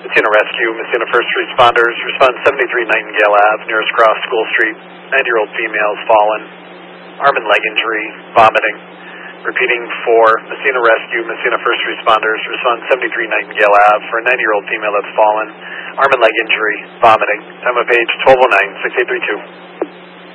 Messina Rescue, Messina First Responders, respond 73 Nightingale Ave, nearest cross School Street. 90-year-old female is fallen. Arm and leg injury, vomiting. Repeating for Messina Rescue, Messina First Responders, respond 73 Nightingale Ave for a 90-year-old female that's fallen. Arm and leg injury, vomiting. Time of page 1209, 6832.